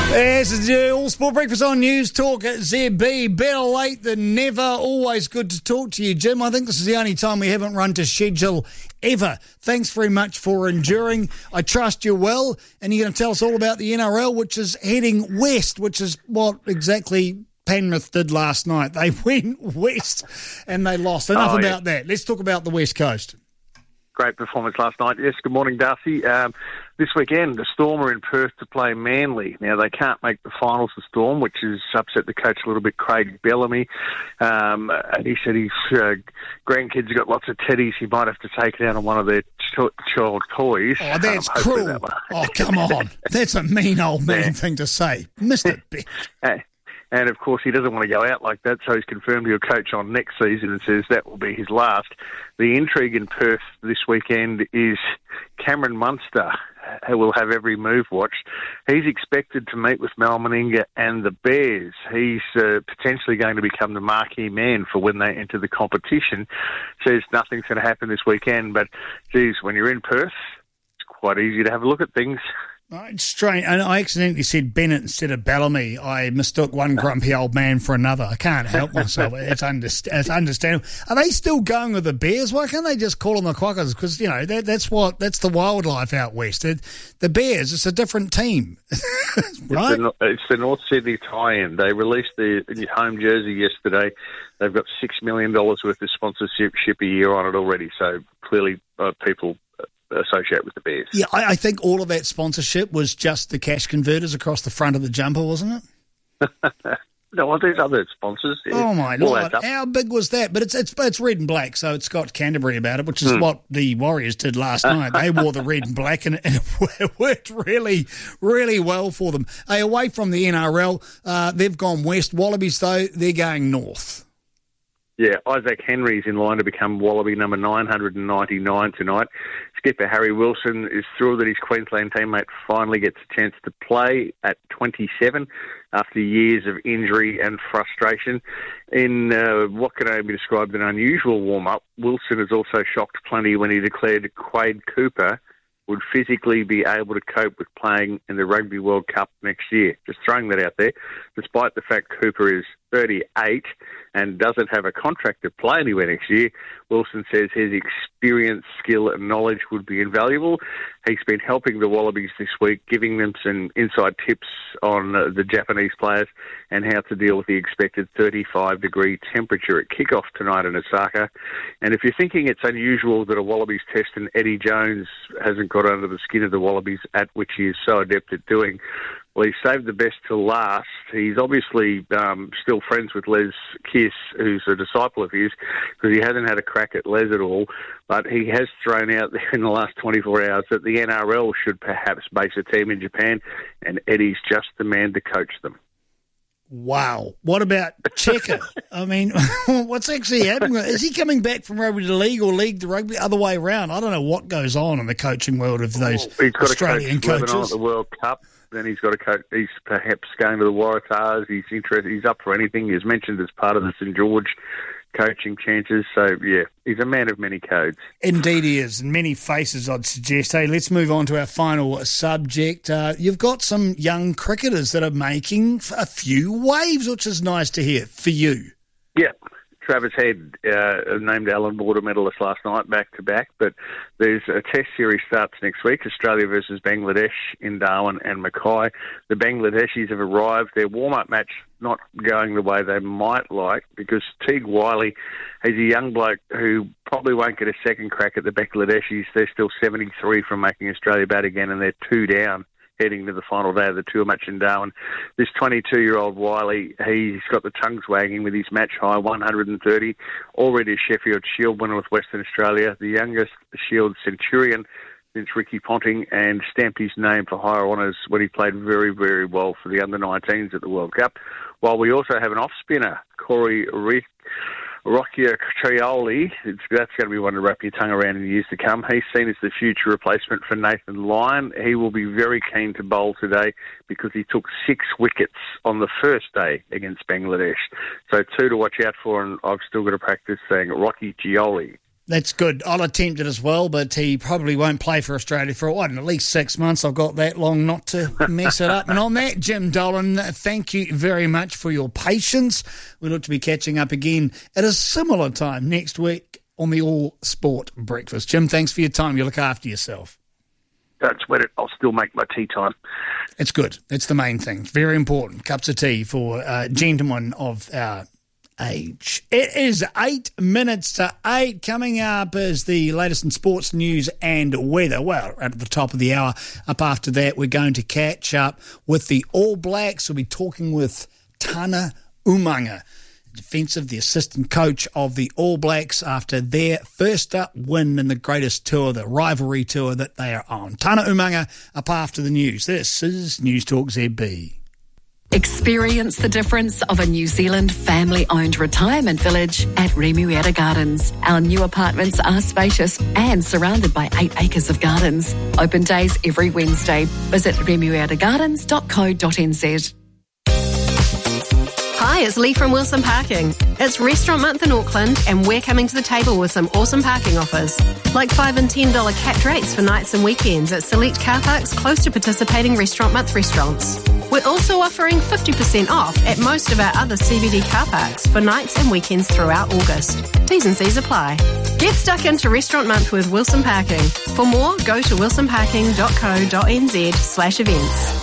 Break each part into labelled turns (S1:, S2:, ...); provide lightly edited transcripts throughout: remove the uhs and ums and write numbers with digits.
S1: Yes, it's the All Sport Breakfast on News Talk at ZB. Better late than never. Always good to talk to you, Jim. I think this is the only time we haven't run to schedule ever. Thanks very much for enduring. I trust you're well, and you're going to tell us all about the NRL, which is heading west, which is what exactly Penrith did last night. They went west and they lost. Enough about that. Let's talk about the West Coast.
S2: Great performance last night. Yes, good morning, Darcy. This weekend, the Storm are in Perth to play Manly. Now, they can't make the finals, the Storm, which has upset the coach a little bit, Craig Bellamy. And he said his grandkids got lots of teddies. He might have to take it out on one of their child toys.
S1: Oh, that's cruel. Come on. That's a mean old man thing to say. Mr. Beck.
S2: And, of course, he doesn't want to go out like that, so he's confirmed he'll coach on next season and says that will be his last. The intrigue in Perth this weekend is Cameron Munster, who will have every move watched. He's expected to meet with Mal Meninga and the Bears. He's potentially going to become the marquee man for when they enter the competition. Says nothing's going to happen this weekend, but, geez, when you're in Perth, it's quite easy to have a look at things.
S1: It's strange. And I accidentally said Bennett instead of Bellamy. I mistook one grumpy old man for another. I can't help myself. It's understandable. Are they still going with the Bears? Why can't they just call them the Quackers? Because, you know, that's the wildlife out west. The Bears, it's a different team. Right?
S2: It's the North Sydney tie-in. They released their home jersey yesterday. They've got $6 million worth of sponsorship a year on it already. So clearly people associate with the Bears.
S1: Yeah, I think all of that sponsorship was just the cash converters across the front of the jumper, wasn't it?
S2: No, there's other sponsors.
S1: Oh, my Lord. How big was that? But it's red and black, so it's got Canterbury about it, which is what the Warriors did last night. They wore the red and black, and it worked really, really well for them. Hey, away from the NRL, they've gone west. Wallabies, though, they're going north.
S2: Yeah, Isaac Henry's in line to become Wallaby number 999 tonight. Skipper Harry Wilson is thrilled that his Queensland teammate finally gets a chance to play at 27 after years of injury and frustration. In what can only be described as an unusual warm-up, Wilson has also shocked plenty when he declared Quade Cooper would physically be able to cope with playing in the Rugby World Cup next year. Just throwing that out there. Despite the fact Cooper is 38 and doesn't have a contract to play anywhere next year, Wilson says his experience, skill and knowledge would be invaluable. He's been helping the Wallabies this week, giving them some inside tips on the Japanese players and how to deal with the expected 35-degree temperature at kickoff tonight in Osaka. And if you're thinking it's unusual that a Wallabies test and Eddie Jones hasn't got under the skin of the Wallabies, at which he is so adept at doing, well, he saved the best till last. He's obviously still friends with Les Kiss, who's a disciple of his, because he hasn't had a crack at Les at all. But he has thrown out there in the last 24 hours that the NRL should perhaps base a team in Japan, and Eddie's just the man to coach them.
S1: Wow. What about Checker? I mean, what's actually happening? Is he coming back from rugby to league or league to rugby? Other way around. I don't know what goes on in the coaching world of those Australian coaches.
S2: Lebanon at the World Cup. Then he's got a coach. He's perhaps going to the Waratahs. He's interested. He's up for anything. He's mentioned as part of the St George coaching chances. So, yeah, he's a man of many codes.
S1: Indeed he is, and many faces, I'd suggest. Hey, let's move on to our final subject. You've got some young cricketers that are making a few waves, which is nice to hear for you.
S2: Yeah. Travis Head named Allan Border medalist last night, back-to-back, but there's a test series starts next week, Australia versus Bangladesh in Darwin and Mackay. The Bangladeshis have arrived. Their warm-up match not going the way they might like, because Teague Wiley, he's a young bloke who probably won't get a second crack at the Bangladeshis. They're still 73 from making Australia bat again, and they're 2 down heading to the final day of the tour match in Darwin. This 22-year-old Wiley, he's got the tongues wagging with his match high 130, already a Sheffield Shield winner with Western Australia, the youngest Shield centurion since Ricky Ponting, and stamped his name for higher honours when he played very, very well for the under-19s at the World Cup. While we also have an off-spinner, Corey Rokia Trioli, that's going to be one to wrap your tongue around in the years to come. He's seen as the future replacement for Nathan Lyon. He will be very keen to bowl today because he took 6 wickets on the first day against Bangladesh. So 2 to watch out for, and I've still got to practice saying Rocky Gioli.
S1: That's good. I'll attempt it as well, but he probably won't play for Australia for at least 6 months. I've got that long not to mess it up. And on that, Jim Dolan, thank you very much for your patience. We look to be catching up again at a similar time next week on the All Sport Breakfast. Jim, thanks for your time. You look after yourself.
S2: Don't sweat it. I'll still make my tea time. It's
S1: good. It's the main thing. Very important. Cups of tea for gentlemen of our age. It is 8 minutes to 8. Coming up is the latest in sports news and weather. Well, at the top of the hour. Up after that, we're going to catch up with the All Blacks. We'll be talking with Tana Umaga, the assistant coach of the All Blacks, after their first up win in the greatest tour, the rivalry tour that they are on. Tana Umaga up after the news. This is News Talk ZB.
S3: Experience the difference of a New Zealand family-owned retirement village at Remuera Gardens. Our new apartments are spacious and surrounded by 8 acres of gardens. Open days every Wednesday. Visit remueragardens.co.nz.
S4: Hi, it's Lee from Wilson Parking. It's Restaurant Month in Auckland and we're coming to the table with some awesome parking offers. Like $5 and $10 capped rates for nights and weekends at select car parks close to participating Restaurant Month restaurants. We're also offering 50% off at most of our other CBD car parks for nights and weekends throughout August. T's and C's apply. Get stuck into Restaurant Month with Wilson Parking. For more, go to wilsonparking.co.nz/events.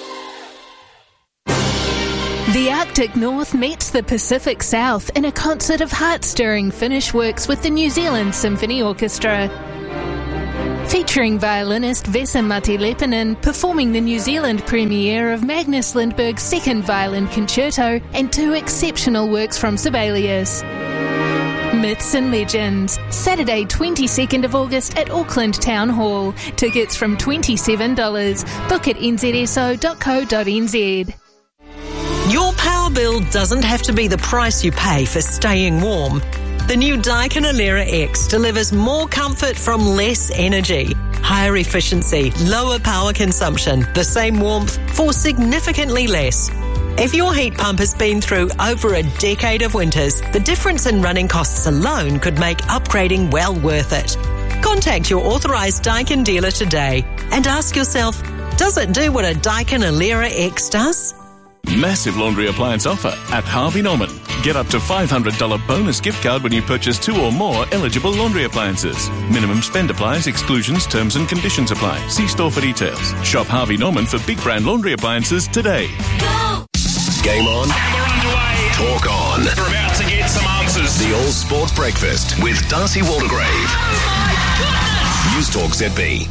S5: The Arctic North meets the Pacific South in a concert of heart-stirring Finnish works with the New Zealand Symphony Orchestra. Featuring violinist Vesa-Matti Leppänen performing the New Zealand premiere of Magnus Lindberg's second violin concerto and 2 exceptional works from Sibelius. Myths and Legends, Saturday 22nd of August at Auckland Town Hall. Tickets from $27. Book at nzso.co.nz.
S6: Your power bill doesn't have to be the price you pay for staying warm. The new Daikin Alera X delivers more comfort from less energy, higher efficiency, lower power consumption, the same warmth for significantly less. If your heat pump has been through over a decade of winters, the difference in running costs alone could make upgrading well worth it. Contact your authorised Daikin dealer today and ask yourself, does it do what a Daikin Alera X does?
S7: Massive laundry appliance offer at Harvey Norman. Get up to $500 bonus gift card when you purchase 2 or more eligible laundry appliances. Minimum spend applies, exclusions, terms and conditions apply. See store for details. Shop Harvey Norman for big brand laundry appliances today.
S8: Go! Game on.
S9: And they're underway.
S8: Talk on.
S9: We're about to get some answers.
S8: The All Sport Breakfast with Darcy Waldegrave.
S9: Oh my goodness!
S8: News Talk ZB.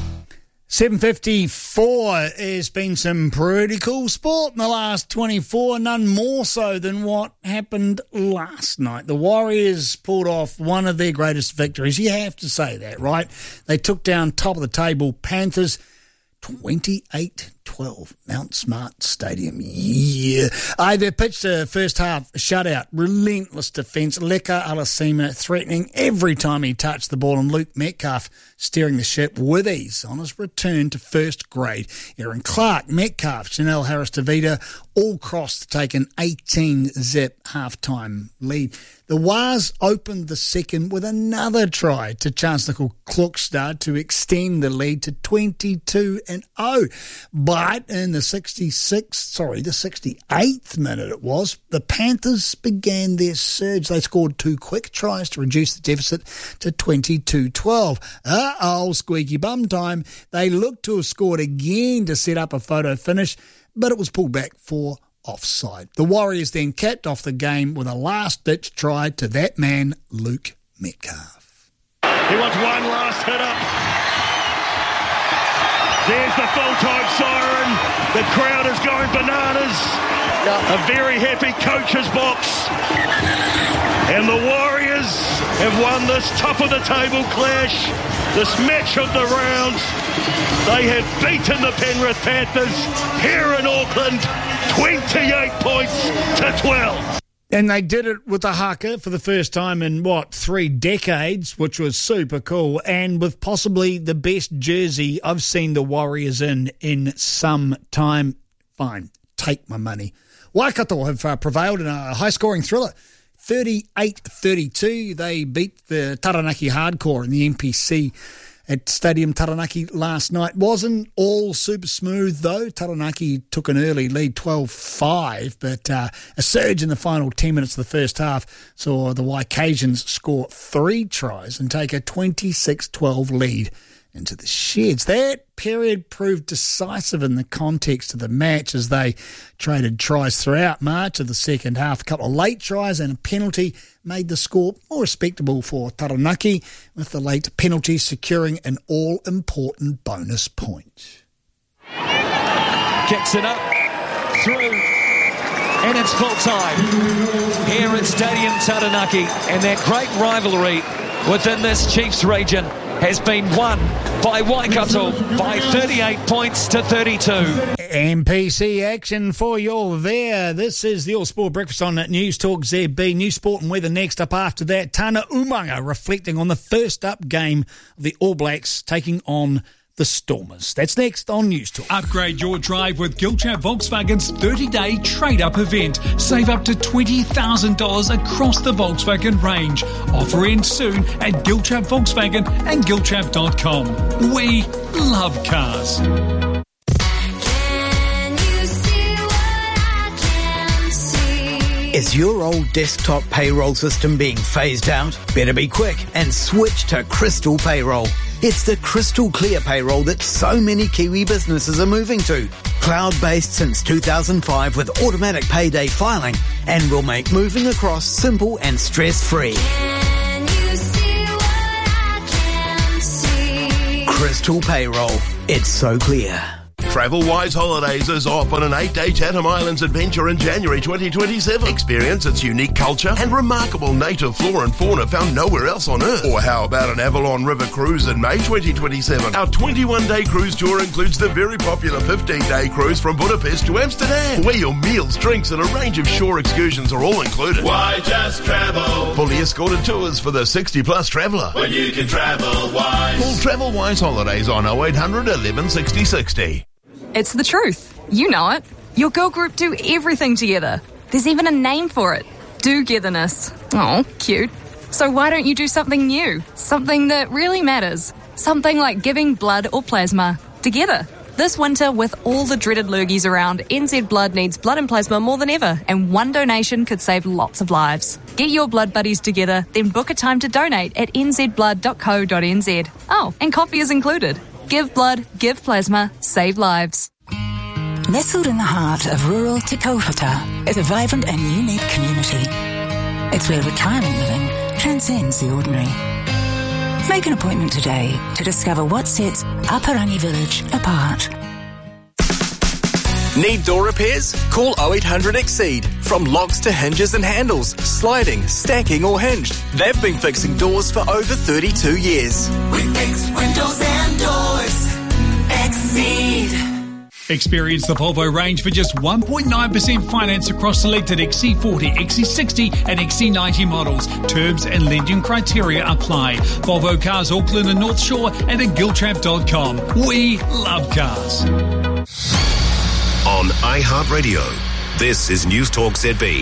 S1: 7:54 has been some pretty cool sport in the last 24, none more so than what happened last night. The Warriors pulled off one of their greatest victories. You have to say that, right? They took down top of the table Panthers 28-12, Mount Smart Stadium. Yeah. They pitched a first half shutout, relentless defence. Leka Alasima threatening every time he touched the ball, and Luke Metcalf steering the ship with ease on his return to first grade. Aaron Clark, Metcalf, Chanel Harris-Tavita all crossed to take an 18-zip halftime lead. The Wars opened the second with another try to Chancellor Klukstad to extend the lead to 22-0. But in the 68th minute it was, the Panthers began their surge. They scored 2 quick tries to reduce the deficit to 22-12. Squeaky bum time. They looked to have scored again to set up a photo finish, but it was pulled back for offside. The Warriors then capped off the game with a last-ditch try to that man, Luke Metcalf.
S10: He wants one last hit up. There's the full-time siren. The crowd is going bananas. A very happy coach's box. And the Warriors have won this top-of-the-table clash, this match of the round. They have beaten the Penrith Panthers here in Auckland, 28 points to 12.
S1: And they did it with a haka for the first time in, 3 decades, which was super cool, and with possibly the best jersey I've seen the Warriors in some time. Fine, take my money. Waikato have prevailed in a high-scoring thriller. 38-32. They beat the Taranaki Hardcore in the NPC at Stadium Taranaki last night. Wasn't all super smooth though. Taranaki took an early lead, 12-5, but a surge in the final 10 minutes of the first half saw the Waikaisians score 3 tries and take a 26-12 lead into the sheds. That period proved decisive in the context of the match as they traded tries throughout March of the second half. A couple of late tries and a penalty made the score more respectable for Taranaki, with the late penalty securing an all-important bonus point.
S11: Kicks it up, through, and it's full time here at Stadium Taranaki, and that great rivalry within this Chiefs region has been won by Waikato by 38 points to 32.
S1: NPC action for you all there. This is the All Sport Breakfast on News Talk ZB. New sport and weather next up after that. Tana Umaga reflecting on the first up game of the All Blacks taking on the Stormers. That's next on News Talk.
S12: Upgrade your drive with Gilchap Volkswagen's 30-day trade-up event. Save up to $20,000 across the Volkswagen range. Offer ends soon at Gilchap Volkswagen and Gilchap.com. We love cars.
S13: Is your old desktop payroll system being phased out? Better be quick and switch to Crystal Payroll. It's the crystal clear payroll that so many Kiwi businesses are moving to. Cloud-based since 2005 with automatic payday filing, and will make moving across simple and stress-free. Crystal Payroll. It's so clear.
S14: TravelWise Holidays is off on an 8-day Chatham Islands adventure in January 2027. Experience its unique culture and remarkable native flora and fauna found nowhere else on Earth. Or how about an Avalon River cruise in May 2027? Our 21-day cruise tour includes the very popular 15-day cruise from Budapest to Amsterdam, where your meals, drinks and a range of shore excursions are all included.
S15: Why just travel?
S14: Fully escorted tours for the 60-plus traveller.
S15: When you can travel wise.
S14: Call TravelWise Holidays on 0800 11 60 60.
S16: It's the truth. You know it. Your girl group do everything together. There's even a name for it. Do-getherness. Oh, cute. So why don't you do something new? Something that really matters. Something like giving blood or plasma together. This winter, with all the dreaded lurgies around, NZ Blood needs blood and plasma more than ever, and one donation could save lots of lives. Get your blood buddies together, then book a time to donate at nzblood.co.nz. Oh, and coffee is included. Give blood, give plasma, save lives.
S17: Nestled in the heart of rural Te Kaupata is a vibrant and unique community. It's where retirement living transcends the ordinary. Make an appointment today to discover what sets Aparangi Village apart.
S8: Need door repairs? Call 0800 Exceed. From locks to hinges and handles, sliding, stacking or hinged. They've been fixing doors for over 32 years.
S15: We fix windows and doors. Exceed.
S12: Experience the Volvo range for just 1.9% finance across selected XC40, XC60 and XC90 models. Terms and lending criteria apply. Volvo Cars Auckland and North Shore and at Giltrap.com. We love cars.
S8: On iHeartRadio, this is News Talk ZB.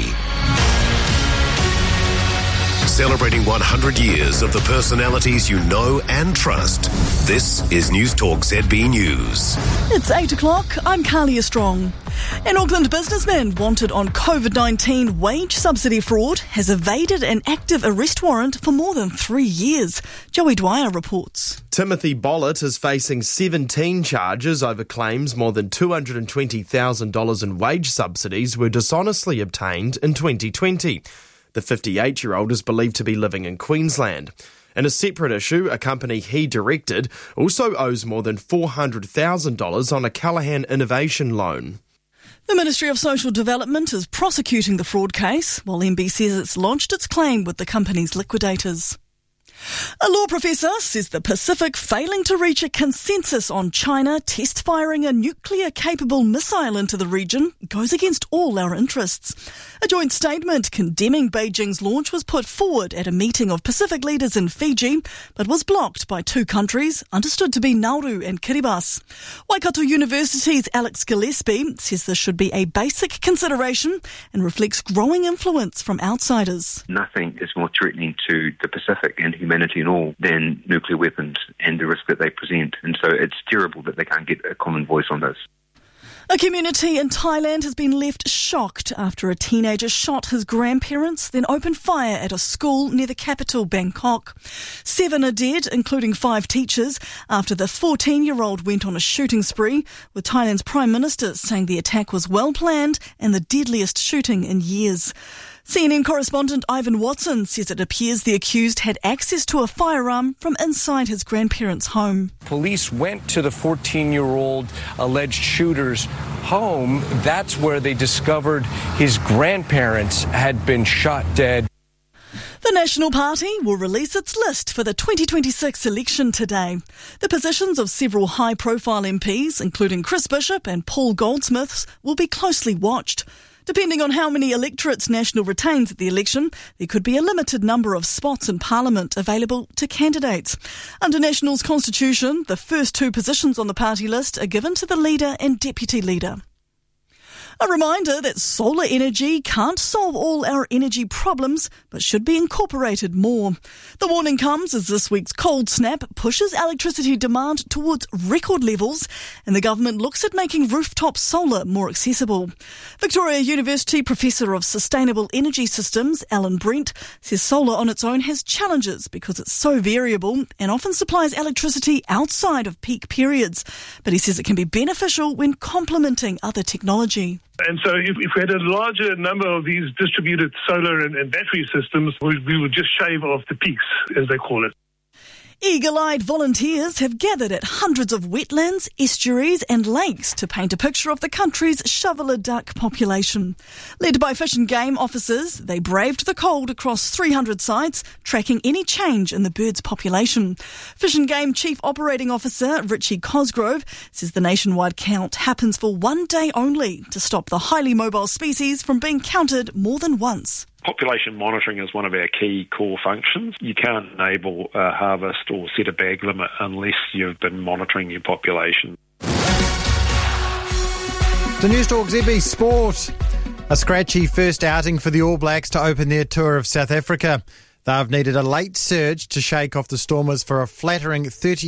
S8: Celebrating 100 years of the personalities you know and trust. This is News Talk ZB News.
S18: It's 8 o'clock. I'm Carlia Strong. An Auckland businessman wanted on COVID-19 wage subsidy fraud has evaded an active arrest warrant for more than 3 years. Joey Dwyer reports.
S19: Timothy Bollett is facing 17 charges over claims more than $220,000 in wage subsidies were dishonestly obtained in 2020. The 58-year-old is believed to be living in Queensland. In a separate issue, a company he directed also owes more than $400,000 on a Callaghan Innovation loan.
S18: The Ministry of Social Development is prosecuting the fraud case, while MB says it's launched its claim with the company's liquidators. A law professor says the Pacific failing to reach a consensus on China test-firing a nuclear-capable missile into the region goes against all our interests. A joint statement condemning Beijing's launch was put forward at a meeting of Pacific leaders in Fiji, but was blocked by two countries understood to be Nauru and Kiribati. Waikato University's Alex Gillespie says this should be a basic consideration and reflects growing influence from outsiders.
S20: Nothing is more threatening to the Pacific and humanity and all than nuclear weapons and the risk that they present. And so it's terrible that they can't get a common voice on this.
S18: A community in Thailand has been left shocked after a teenager shot his grandparents, then opened fire at a school near the capital, Bangkok. 7 are dead, including 5 teachers, after the 14-year-old went on a shooting spree, with Thailand's Prime Minister saying the attack was well planned and the deadliest shooting in years. CNN correspondent Ivan Watson says it appears the accused had access to a firearm from inside his grandparents' home.
S21: Police went to the 14-year-old alleged shooter's home. That's where they discovered his grandparents had been shot dead.
S18: The National Party will release its list for the 2026 election today. The positions of several high-profile MPs, including Chris Bishop and Paul Goldsmith, will be closely watched. Depending on how many electorates National retains at the election, there could be a limited number of spots in Parliament available to candidates. Under National's constitution, the first 2 positions on the party list are given to the leader and deputy leader. A reminder that solar energy can't solve all our energy problems, but should be incorporated more. The warning comes as this week's cold snap pushes electricity demand towards record levels, and the government looks at making rooftop solar more accessible. Victoria University Professor of Sustainable Energy Systems, Alan Brent, says solar on its own has challenges because it's so variable and often supplies electricity outside of peak periods. But he says it can be beneficial when complementing other technology.
S22: And so if we had a larger number of these distributed solar and battery systems, we would just shave off the peaks, as they call it.
S18: Eagle-eyed volunteers have gathered at hundreds of wetlands, estuaries and lakes to paint a picture of the country's shoveler duck population. Led by Fish and Game officers, they braved the cold across 300 sites, tracking any change in the bird's population. Fish and Game Chief Operating Officer Richie Cosgrove says the nationwide count happens for one day only to stop the highly mobile species from being counted more than once.
S23: Population monitoring is one of our key core functions. You can't enable a harvest or set a bag limit unless you've been monitoring your population.
S1: The News Talk ZB Sport. A scratchy first outing for the All Blacks to open their tour of South Africa. They've needed a late surge to shake off the Stormers for a flattering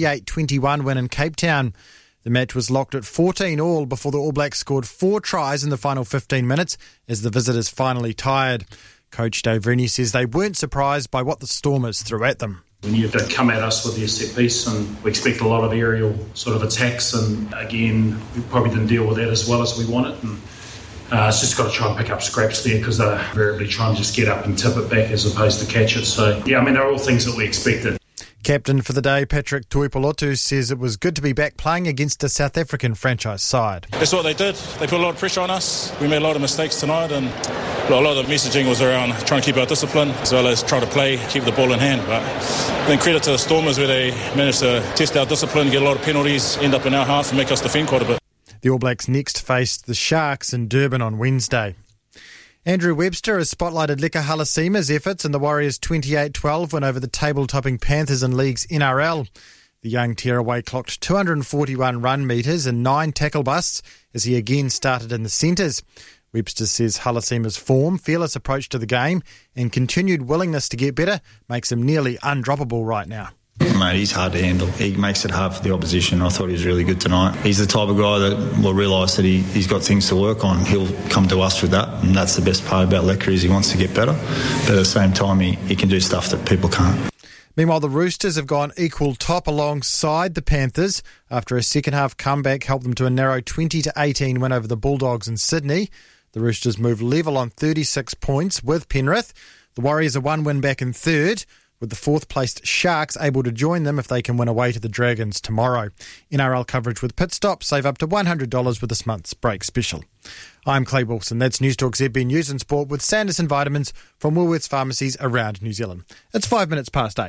S1: 38-21 win in Cape Town. The match was locked at 14-all before the All Blacks scored 4 tries in the final 15 minutes as the visitors finally tired. Coach Dave Rennie says they weren't surprised by what the Stormers threw at them.
S24: We knew they'd come at us with their set piece, and we expect a lot of aerial sort of attacks, and again, we probably didn't deal with that as well as we wanted. And it's just got to try and pick up scraps there because they're invariably trying to just get up and tip it back as opposed to catch it. So, yeah, I mean, they're all things that we expected.
S1: Captain for the day, Patrick Tuipulotu, says it was good to be back playing against a South African franchise side.
S25: That's what they did. They put a lot of pressure on us. We made a lot of mistakes tonight, and a lot of the messaging was around trying to keep our discipline as well as try to play, keep the ball in hand. But then credit to the Stormers where they managed to test our discipline, get a lot of penalties, end up in our half and make us defend quite a bit.
S1: The All Blacks next faced the Sharks in Durban on Wednesday. Andrew Webster has spotlighted Leka Halasima's efforts in the Warriors' 28-12 win over the table-topping Panthers in League's NRL. The young tearaway clocked 241 run metres and 9 tackle busts as he again started in the centres. Webster says Halasima's form, fearless approach to the game and continued willingness to get better makes him nearly undroppable right now.
S26: Mate, he's hard to handle. He makes it hard for the opposition. I thought he was really good tonight. He's the type of guy that will realise that he's got things to work on. He'll come to us with that, and that's the best part about Leka is he wants to get better. But at the same time, he can do stuff that people can't.
S1: Meanwhile, the Roosters have gone equal top alongside the Panthers after a second-half comeback helped them to a narrow 20-18 win over the Bulldogs in Sydney. The Roosters move level on 36 points with Penrith. The Warriors are 1 win back in third, with the 4th-placed Sharks able to join them if they can win away to the Dragons tomorrow. NRL coverage with Pit Stop. Save up to $100 with this month's break special. I'm Clay Wilson. That's News Talk ZB News and Sport with Sanderson Vitamins from Woolworths pharmacies around New Zealand. It's 5 minutes past 8.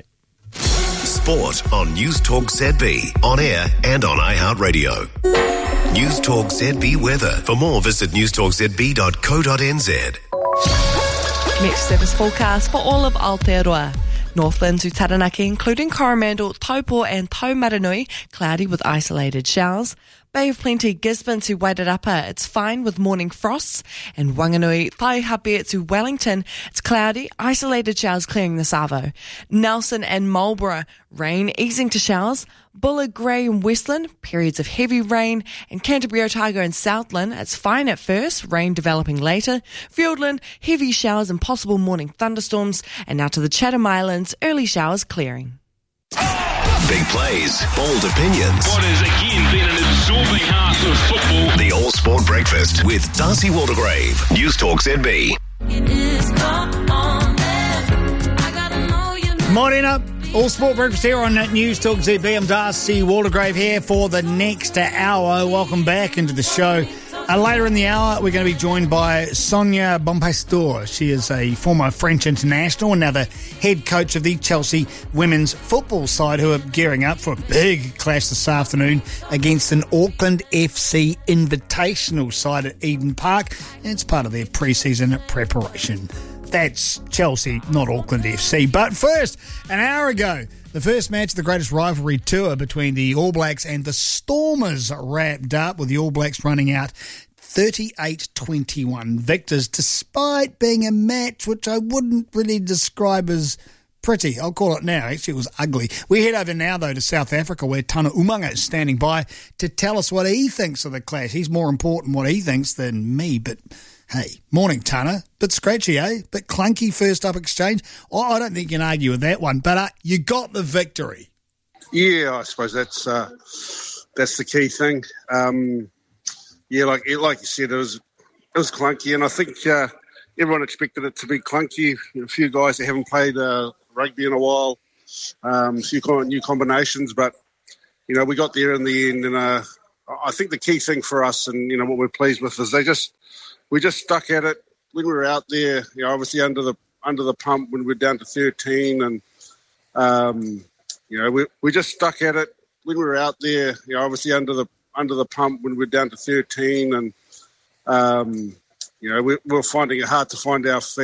S2: Sport on News Talk ZB, on air and on iHeartRadio. News Talk ZB weather. For more, visit newstalkzb.co.nz.
S3: Met service forecast for all of Aotearoa. Northland to Taranaki, including Coromandel, Taupo and Taumaranui, cloudy with isolated showers. Bay of Plenty, Gisborne to Wairarapa, it's fine with morning frosts. And Wanganui, Taihape to Wellington, it's cloudy, isolated showers clearing the Savo. Nelson and Marlborough, rain easing to showers. Buller, Grey and Westland, periods of heavy rain. And Canterbury, Otago and Southland, it's fine at first, rain developing later. Fiordland, heavy showers and possible morning thunderstorms. And now to the Chatham Islands, early showers clearing.
S2: Big plays, bold opinions.
S9: What has again been an absorbing half of football.
S2: The All Sport Breakfast with Darcy Waldegrave. News Talk ZB.
S1: Morning up. All Sport Breakfast here on News Talk ZB. I'm Darcy Waldegrave here for the next hour. Welcome back into the show. Later in the hour, we're going to be joined by Sonia Bonpastor. She is a former French international and now the head coach of the Chelsea women's football side, who are gearing up for a big clash this afternoon against an Auckland FC Invitational side at Eden Park. And it's part of their pre-season preparation. That's Chelsea, not Auckland FC. But first, an hour ago, the first match of the greatest rivalry tour between the All Blacks and the Stormers wrapped up, with the All Blacks running out 38-21 victors, despite being a match which I wouldn't really describe as pretty. I'll call it now. Actually, it was ugly. We head over now, though, to South Africa, where Tana Umaga is standing by to tell us what he thinks of the clash. He's more important what he thinks than me, but hey, morning, Tana. Bit scratchy, eh? Bit clunky first up exchange. Oh, I don't think you can argue with that one, but you got the victory.
S4: Yeah, I suppose that's the key thing. Yeah, like you said, it was clunky, and I think everyone expected it to be clunky. A few guys that haven't played rugby in a while, a few new combinations, but we got there in the end. And I think the key thing for us, and what we're pleased with, is we just stuck at it when we were out there. Obviously under the pump when we were down to 13, and we just stuck at it when we were out there. Obviously under the pump when we were down to 13, and we were finding it hard to find our feet.